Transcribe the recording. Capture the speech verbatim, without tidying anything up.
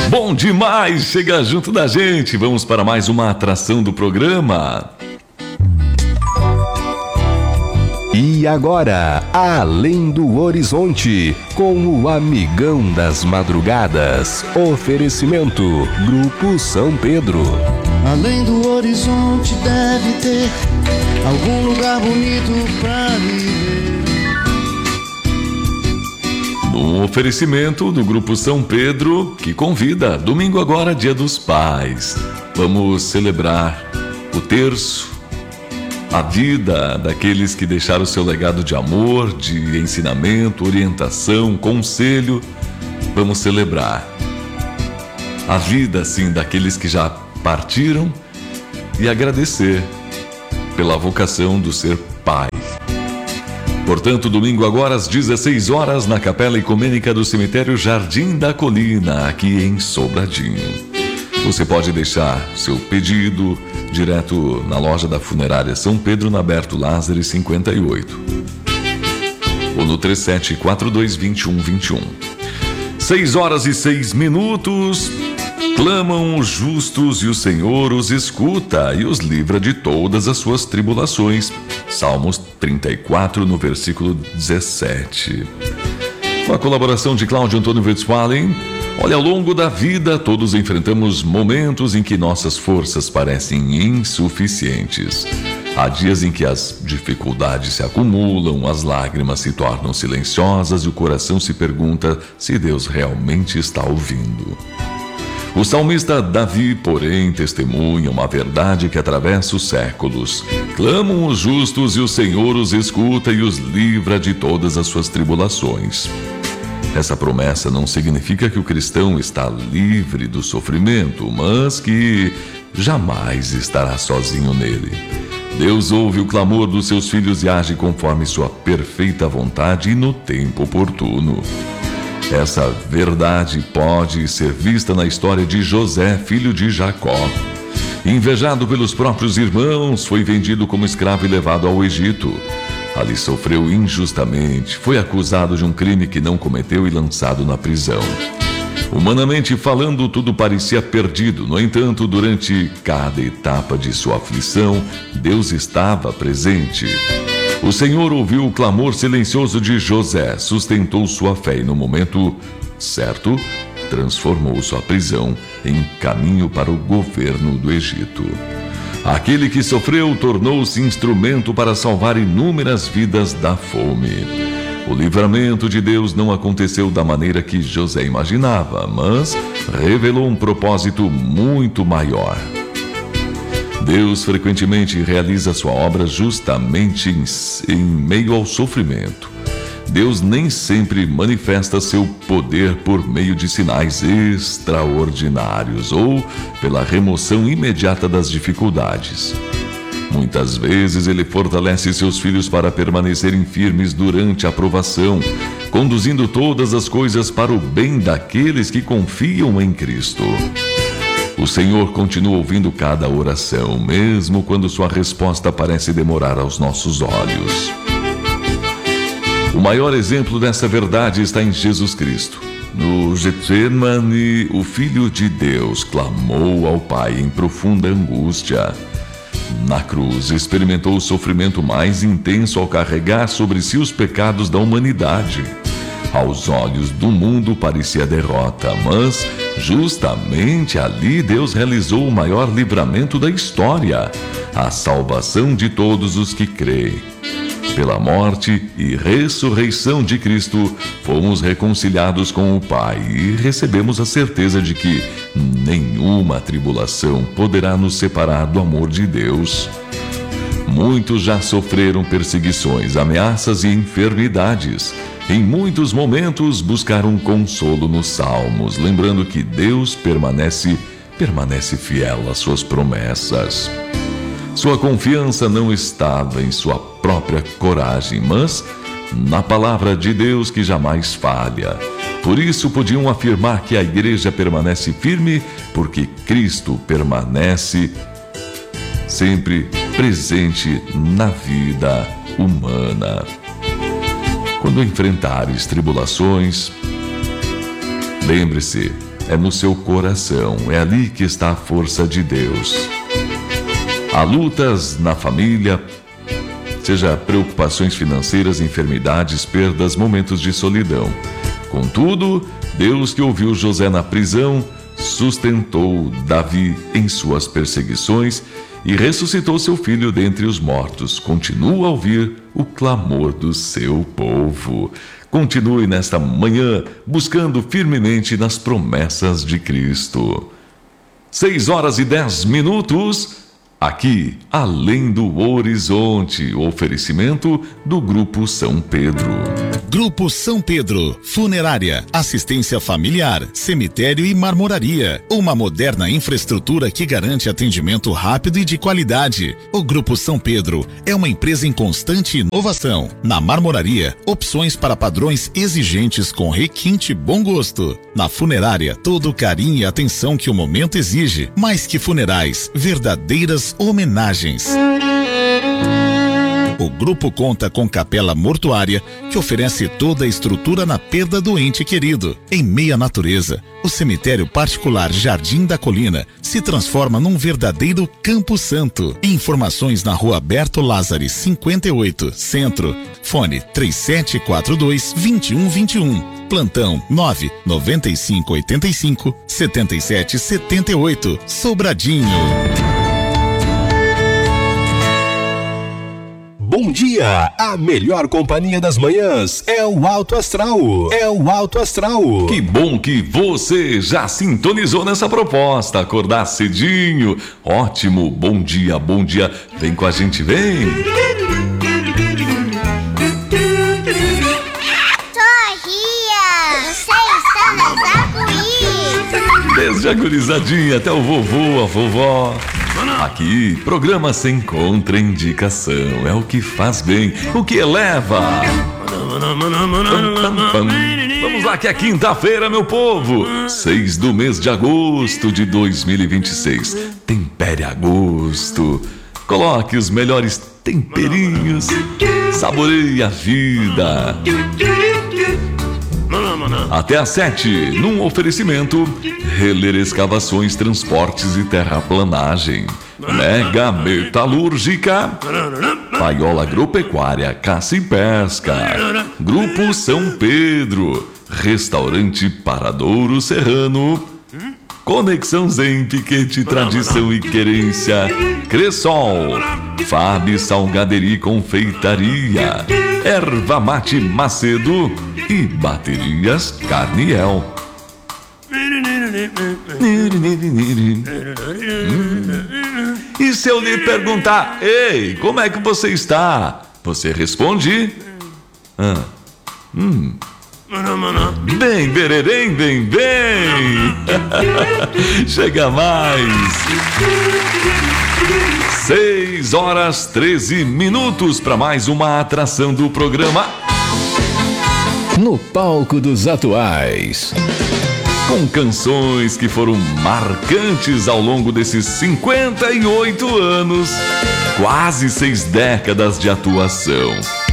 Bom demais! Chega junto da gente. Vamos para mais uma atração do programa. E agora, Além do Horizonte, com o Amigão das Madrugadas. Oferecimento, Grupo São Pedro. Além do horizonte deve ter algum lugar bonito pra viver. No oferecimento do Grupo São Pedro, que convida, domingo agora, Dia dos Pais. Vamos celebrar o terço, a vida daqueles que deixaram seu legado de amor, de ensinamento, orientação, conselho. Vamos celebrar a vida, sim, daqueles que já partiram e agradecer pela vocação do ser pai. Portanto, domingo agora às dezesseis horas, na Capela Ecumênica do Cemitério Jardim da Colina, aqui em Sobradinho. Você pode deixar seu pedido direto na loja da Funerária São Pedro, na Berto Lázaro cinquenta e oito. Ou no três sete quatro dois, dois um dois um. seis horas e seis minutos. Clamam os justos e o Senhor os escuta e os livra de todas as suas tribulações. Salmos trinta e quatro, no versículo dezessete. Com a colaboração de Cláudio Antônio Westphalen. Olha, ao longo da vida, todos enfrentamos momentos em que nossas forças parecem insuficientes. Há dias em que as dificuldades se acumulam, as lágrimas se tornam silenciosas e o coração se pergunta se Deus realmente está ouvindo. O salmista Davi, porém, testemunha uma verdade que atravessa os séculos. Clamam os justos e o Senhor os escuta e os livra de todas as suas tribulações. Essa promessa não significa que o cristão está livre do sofrimento, mas que jamais estará sozinho nele. Deus ouve o clamor dos seus filhos e age conforme sua perfeita vontade e no tempo oportuno. Essa verdade pode ser vista na história de José, filho de Jacó. Invejado pelos próprios irmãos, foi vendido como escravo e levado ao Egito. Ali sofreu injustamente, foi acusado de um crime que não cometeu e lançado na prisão. Humanamente falando, tudo parecia perdido. No entanto, durante cada etapa de sua aflição, Deus estava presente. O Senhor ouviu o clamor silencioso de José, sustentou sua fé e, no momento certo, transformou sua prisão em caminho para o governo do Egito. Aquele que sofreu tornou-se instrumento para salvar inúmeras vidas da fome. O livramento de Deus não aconteceu da maneira que José imaginava, mas revelou um propósito muito maior. Deus frequentemente realiza sua obra justamente em, em meio ao sofrimento. Deus nem sempre manifesta seu poder por meio de sinais extraordinários ou pela remoção imediata das dificuldades. Muitas vezes Ele fortalece seus filhos para permanecerem firmes durante a provação, conduzindo todas as coisas para o bem daqueles que confiam em Cristo. O Senhor continua ouvindo cada oração, mesmo quando sua resposta parece demorar aos nossos olhos. O maior exemplo dessa verdade está em Jesus Cristo. No Getsemane, o Filho de Deus clamou ao Pai em profunda angústia. Na cruz, experimentou o sofrimento mais intenso ao carregar sobre si os pecados da humanidade. Aos olhos do mundo parecia derrota, mas justamente ali Deus realizou o maior livramento da história, a salvação de todos os que creem. Pela morte e ressurreição de Cristo, fomos reconciliados com o Pai e recebemos a certeza de que nenhuma tribulação poderá nos separar do amor de Deus. Muitos já sofreram perseguições, ameaças e enfermidades. Em muitos momentos buscaram consolo nos salmos, lembrando que Deus permanece, permanece fiel às suas promessas. Sua confiança não estava em sua própria coragem, mas na palavra de Deus que jamais falha. Por isso podiam afirmar que a igreja permanece firme, porque Cristo permanece sempre presente na vida humana. Quando enfrentares tribulações, lembre-se, é no seu coração, é ali que está a força de Deus. Há lutas na família, seja preocupações financeiras, enfermidades, perdas, momentos de solidão. Contudo, Deus que ouviu José na prisão, sustentou Davi em suas perseguições e ressuscitou seu filho dentre os mortos. Continua a ouvir o clamor do seu povo. Continue nesta manhã buscando firmemente nas promessas de Cristo. Seis horas e dez minutos. Aqui, Além do Horizonte, o oferecimento do Grupo São Pedro. Grupo São Pedro, funerária, assistência familiar, cemitério e marmoraria. Uma moderna infraestrutura que garante atendimento rápido e de qualidade. O Grupo São Pedro é uma empresa em constante inovação. Na marmoraria, opções para padrões exigentes com requinte e bom gosto. Na funerária, todo o carinho e atenção que o momento exige. Mais que funerais, verdadeiras homenagens. O grupo conta com capela mortuária que oferece toda a estrutura na perda do ente querido. Em meia natureza, o cemitério particular Jardim da Colina se transforma num verdadeiro campo santo. Informações na Rua Berto Lázari, cinquenta e oito, Centro. Fone três sete quatro dois, dois um dois um. Plantão nove nove cinco oito cinco, sete sete sete oito. Sobradinho. Bom dia! A melhor companhia das manhãs é o Alto Astral. É o Alto Astral. Que bom que você já sintonizou nessa proposta. Acordar cedinho. Ótimo. Bom dia, bom dia. Vem com a gente, vem. Sorria! Você está nas arco-íris. Desde a gurizadinha até o vovô, a vovó. Aqui, programa sem contraindicação. É o que faz bem, o que eleva. Pam, pam, pam. Vamos lá que é quinta-feira, meu povo. seis do mês de agosto de dois mil e vinte e seis. Tempere a gosto. Coloque os melhores temperinhos. Saboreie a vida. Até às sete, num oferecimento Heller Escavações, Transportes e Terraplanagem, Mega Metalúrgica, Paiola Agropecuária, Caça e Pesca, Grupo São Pedro, Restaurante Paradouro Serrano, Conexão Zen, Piquete, Tradição e Querência, Cressol, Fábio Salgaderia e Confeitaria, Erva Mate Macedo e Baterias Carniel. E se eu lhe perguntar, ei, como é que você está? Você responde? Ah, hum. Bem, bererém, bem, bem. Chega mais. Seis horas treze minutos para mais uma atração do programa No Palco dos Atuais. Com canções que foram marcantes ao longo desses cinquenta e oito anos, quase seis décadas de atuação.